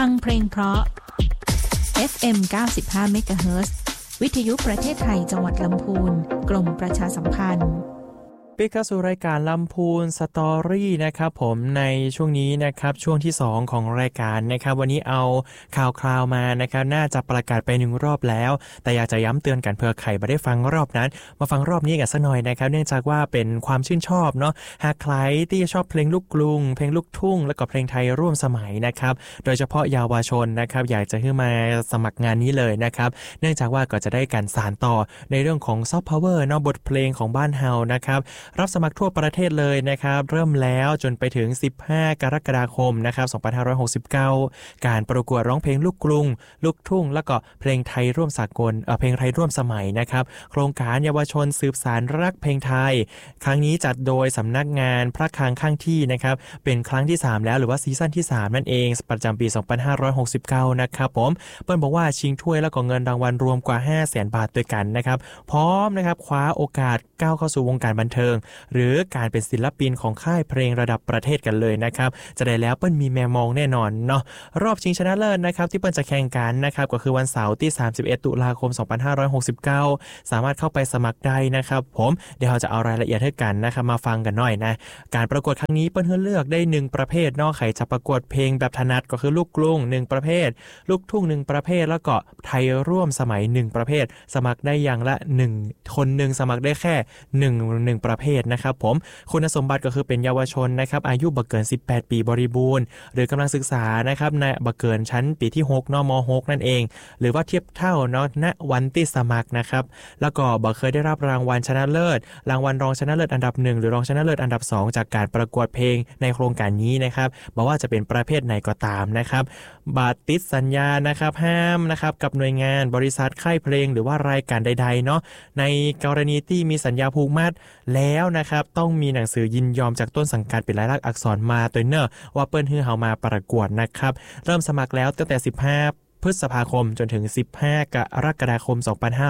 ฟังเพลงเพราะ FM 95 MHz วิทยุประเทศไทยจังหวัดลำพูนกรมประชาสัมพันธ์ปิกเข้าสู่รายการลำพูนสตอรี่นะครับผมในช่วงนี้นะครับช่วงที่2ของรายการนะครับวันนี้เอาข่าวคราวมานะครับน่าจะประกาศไป1รอบแล้วแต่อยากจะย้ำเตือนกันเผื่อใครไม่ได้ฟังรอบนั้นมาฟังรอบนี้กันสักหน่อยนะครับเนื่องจากว่าเป็นความชื่นชอบเนาะหากใครที่ชอบเพลงลูกกรุงเพลงลูกทุ่งและก็เพลงไทยร่วมสมัยนะครับโดยเฉพาะเยาวชนนะครับอยากจะขึ้นมาสมัครงานนี้เลยนะครับเนื่องจากว่าก็จะได้การสานต่อในเรื่องของซอฟต์พาวเวอร์เนาะบทเพลงของบ้านเฮานะครับรับสมัครทั่วประเทศเลยนะครับเริ่มแล้วจนไปถึง15กรกฎาคมนะครับ2569การประกวดร้องเพลงลูกกรุงลูกทุ่งแล้วก็เพลงไทยร่วมสากลเพลงไทยร่วมสมัยนะครับโครงการเยาวชนสืบสานรักเพลงไทยครั้งนี้จัดโดยสำนักงานพระคลังข้างที่นะครับเป็นครั้งที่3แล้วหรือว่าซีซั่นที่3นั่นเองประจำปี2569นะครับผมเปิ้ลบอกว่าชิงถ้วยแล้วก็เงินรางวัลรวมกว่า 500,000 บาทด้วยกันนะครับพร้อมนะครับคว้าโอกาสก้าวเข้าสู่วงการบันเทิงหรือการเป็นศิลปินของค่ายเพลงระดับประเทศกันเลยนะครับจะได้แล้วเปิ้ลมีแมวมองแน่นอนเนาะรอบชิงชนะเลิศนะครับที่เปิ้ลจะแข่งกันนะครับก็คือวันเสาร์ที่31ตุลาคม2569สามารถเข้าไปสมัครได้นะครับผมเดี๋ยวเราจะเอารายละเอียดให้กันนะครับมาฟังกันหน่อยนะการประกวดครั้งนี้เปิ้ลเลือกได้1ประเภทเนาะใครจะประกวดเพลงแบบถนัดก็คือลูกกรุง1ประเภทลูกทุ่ง1ประเภทแล้วก็ไทยร่วมสมัย1ประเภทสมัครได้อย่างละ1คน1สมัครได้แค่1ประเภทนะครับผมคุณสมบัติก็คือเป็นเยาวชนนะครับอายุบ่เกิน18ปีบริบูรณ์หรือกำลังศึกษานะครับในบ่เกินชั้นปีที่6เนาะม.6 นั่นเองหรือว่าเทียบเท่าเนาะณวันที่สมัครนะครับแล้วก็บ่เคยได้รับรางวัลชนะเลิศรางวัลรองชนะเลิศอันดับ1หรือรองชนะเลิศอันดับ2จากการประกวดเพลงในโครงการนี้นะครับบ่ว่าจะเป็นประเภทไหนก็ตามนะครับบัตรติดสัญญานะครับห้ามนะครับกับหน่วยงานบริษัทค่ายเพลงหรือว่ารายการใดๆเนาะในกรณีที่มีสัญญาผูกมัดแล้วนะครับต้องมีหนังสือยินยอมจากต้นสังกัดเป็นลายลักษณ์อักษรมาตัวเนอร์ว่าเปิ้ลฮือเฮามาประกวดนะครับเริ่มสมัครแล้วตั้งแต่15พฤษภาคมจนถึง15กรกฎาคม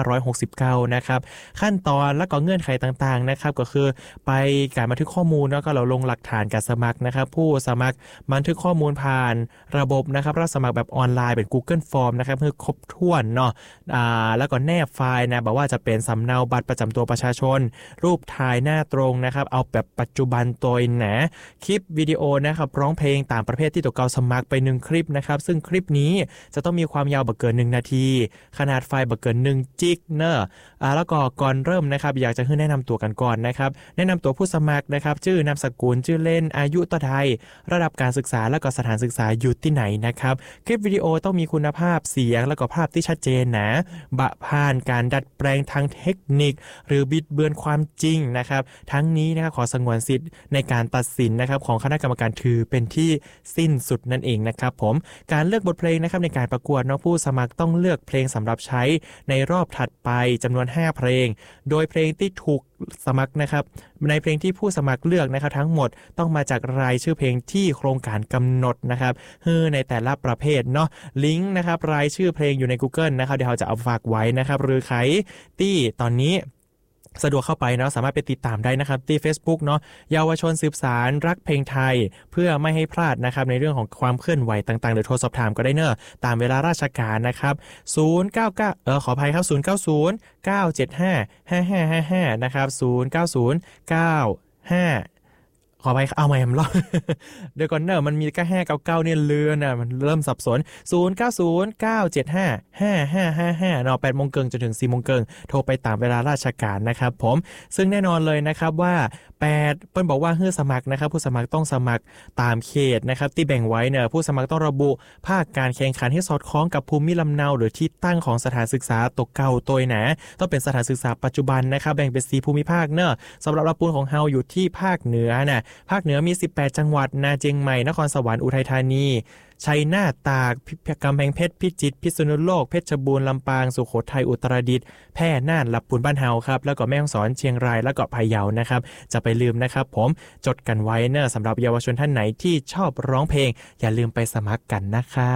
2569นะครับขั้นตอนและก็เงื่อนไขต่างๆนะครับก็คือไปการบันทึกข้อมูลแล้วก็เราลงหลักฐานการสมัครนะครับผู้สมัครบันทึกข้อมูลผ่านระบบนะครับรับสมัครแบบออนไลน์เป็น Google Form นะครับเพื่อครบถ้วนเนาะแล้วก็แนบไฟล์นะบอกว่าจะเป็นสำเนาบัตรประจำตัวประชาชนรูปถ่ายหน้าตรงนะครับเอาแบบปัจจุบันตัวนะคลิปวิดีโอนะครับร้องเพลงตามประเภทที่ตัวเก่าสมัครไป1คลิปนะครับซึ่งคลิปนี้จะต้องมีความยาวบ่เกิน1นาทีขนาดไฟล์บ่เกิน1จิกเนอะแล้วก็ก่อนเริ่มนะครับอยากจะให้แนะนำตัวกันก่อนนะครับแนะนำตัวผู้สมัครนะครับชื่อนามสกุลชื่อเล่นอายุต่อใดระดับการศึกษาและก็สถานศึกษาอยู่ที่ไหนนะครับคลิปวิดีโอต้องมีคุณภาพเสียงและก็ภาพที่ชัดเจนนะบะผ่านการดัดแปลงทางเทคนิคหรือบิดเบือนความจริงนะครับทั้งนี้นะครับขอสงวนสิทธิ์ในการตัดสินนะครับของคณะกรรมการถือเป็นที่สิ้นสุดนั่นเองนะครับผมการเลือกบทเพลงนะครับในการประกวดผู้สมัครต้องเลือกเพลงสำหรับใช้ในรอบถัดไปจำนวน5เพลงโดยเพลงที่ถูกสมัครนะครับในเพลงที่ผู้สมัครเลือกนะครับทั้งหมดต้องมาจากรายชื่อเพลงที่โครงการกำหนดนะครับในแต่ละประเภทเนาะลิงก์นะครับรายชื่อเพลงอยู่ใน Google นะครับเดี๋ยวเราจะเอาฝากไว้นะครับหรือใครที่ตอนนี้สะดวกเข้าไปเนาะสามารถไปติดตามได้นะครับที่ Facebook เนาะเยาวชนสืบสารรักเพลงไทยเพื่อไม่ให้พลาดนะครับในเรื่องของความเคลื่อนไหวต่างๆหรือโทรสอบถามก็ได้เนอะตามเวลาราชการนะครับ099ขออภัยครับ090 975 5555นะครับ090 95ขอไปเอาใหม่ผมรอบเดี๋ยวก่อนเนอะมันมีแค่599เนี่ยเลือนนะมันเริ่มสับสน0909755555เนาะ 8:00 นจนถึง 4:00 นโทรไปตามเวลาราชการนะครับผมซึ่งแน่นอนเลยนะครับว่าเปิ้ลบอกว่าสมัครนะครับผู้สมัครต้องสมัครตามเขตนะครับที่แบ่งไว้เนี่ยผู้สมัครต้องระบุภาคการแข่งขันให้สอดคล้องกับภูมิลำเนาหรือที่ตั้งของสถานศึกษาตกเก่าตัวนะต้องเป็นสถานศึกษาปัจจุบันนะครับแบ่งเป็น4ภูมิภาคเนอะสำหรับลำพูนของเฮาอยู่ที่ภาคเหนือนะภาคเหนือมี18จังหวัดนาเจียงใหม่นครสวรรค์อุทัยธานีชัยนาทตากกำแพงเพชรพิจิตรพิษณุโลกเพชรบูรณ์ลำปางสุโขทัยอุตรดิตถ์แพร่น่านลำพูนบ้านเฮาครับแล้วก็แม่ฮ่องสอนเชียงรายแล้วก็พะเยานะครับจะไปลืมนะครับผมจดกันไว้เนอะสำหรับเยาวชนท่านไหนที่ชอบร้องเพลงอย่าลืมไปสมัครกันนะคะ